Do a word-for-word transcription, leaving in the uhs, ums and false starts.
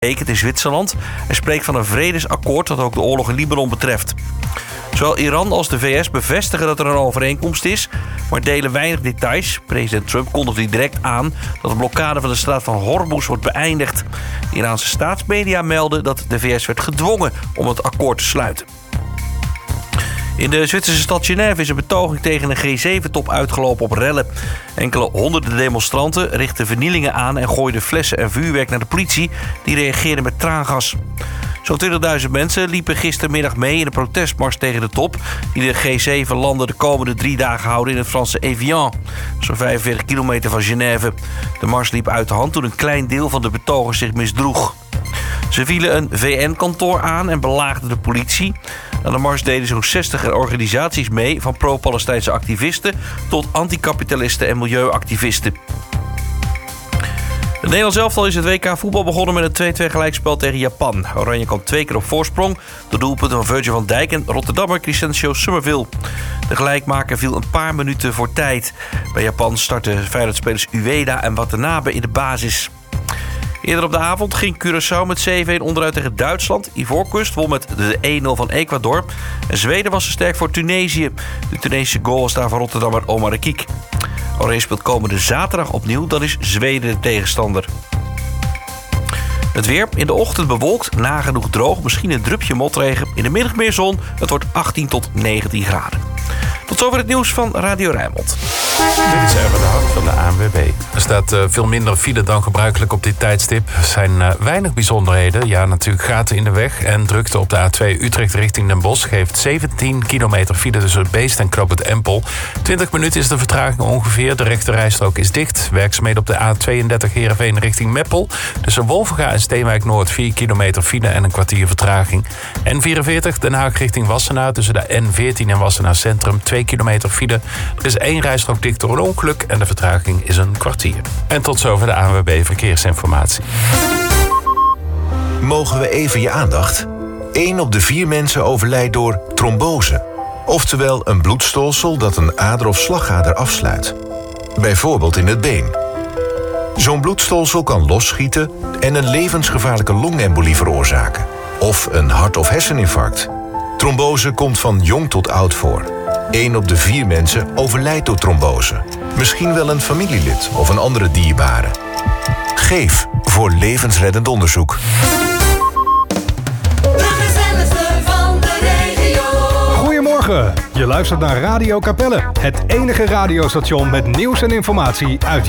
betekent in Zwitserland. Hij spreekt van een vredesakkoord dat ook de oorlog in Libanon betreft. Zowel Iran als de V S bevestigen dat er een overeenkomst is, maar delen weinig details. President Trump kondigde direct aan dat de blokkade van de straat van Hormuz wordt beëindigd. De Iraanse staatsmedia melden dat de V S werd gedwongen om het akkoord te sluiten. In de Zwitserse stad Genève is een betoging tegen een G zeven top uitgelopen op rellen. Enkele honderden demonstranten richtten vernielingen aan en gooiden flessen en vuurwerk naar de politie, die reageerde met traangas. Zo'n twintigduizend mensen liepen gistermiddag mee in een protestmars tegen de top, die de G zeven landen de komende drie dagen houden in het Franse Evian, zo'n vijfenveertig kilometer van Genève. De mars liep uit de hand toen een klein deel van de betogers zich misdroeg. Ze vielen een V N-kantoor aan en belaagden de politie. Aan de mars deden zo'n zestig organisaties mee, van pro-Palestijnse activisten tot anticapitalisten en milieuactivisten. Het Nederlands elftal is het W K voetbal begonnen met een twee-twee gelijkspel tegen Japan. Oranje kwam twee keer op voorsprong. De doelpunten van Virgil van Dijk en Rotterdammer Crescencio Summerville. De gelijkmaker viel een paar minuten voor tijd. Bij Japan startten Feyenoord-spelers Ueda en Watanabe in de basis. Eerder op de avond ging Curaçao met zeven-een onderuit tegen Duitsland. Ivoorkust won met de een nul van Ecuador. En Zweden was te sterk voor Tunesië. De Tunesische goal was daar van Rotterdammer Omar Rekik. Oranje speelt komende zaterdag opnieuw. Dan is Zweden de tegenstander. Het weer in de ochtend bewolkt, nagenoeg droog. Misschien een drupje motregen. In de middag meer zon. Het wordt achttien tot negentien graden. Tot zover het nieuws van Radio Rijnmond. Dit is even de hand van de A N W B. Er staat uh, veel minder file dan gebruikelijk op dit tijdstip. Er zijn uh, weinig bijzonderheden. Ja, natuurlijk gaten in de weg. En drukte op de A twee Utrecht richting Den Bosch geeft zeventien kilometer file tussen Beest en Knoop het Empel. twintig minuten is de vertraging ongeveer. De rechterrijstrook is dicht. Werkzaamheden op de A tweeëndertig Heerenveen richting Meppel. Tussen Wolvenga en Steenwijk Noord vier kilometer file en een kwartier vertraging. N vierenveertig Den Haag richting Wassenaar. Tussen de N veertien en Wassenaar Centrum twee kilometer file. Er is één rijstrook dicht door een ongeluk en de vertraging is een kwartier. En tot zover de A N W B Verkeersinformatie. Mogen we even je aandacht? Eén op de vier mensen overlijdt door trombose. Oftewel een bloedstolsel dat een ader of slagader afsluit. Bijvoorbeeld in het been. Zo'n bloedstolsel kan losschieten en een levensgevaarlijke longembolie veroorzaken. Of een hart- of herseninfarct. Trombose komt van jong tot oud voor. Eén op de vier mensen overlijdt door trombose. Misschien wel een familielid of een andere dierbare. Geef voor levensreddend onderzoek. De gezelligste van de regio. Goedemorgen, je luistert naar Radio Capelle. Het enige radiostation met nieuws en informatie uit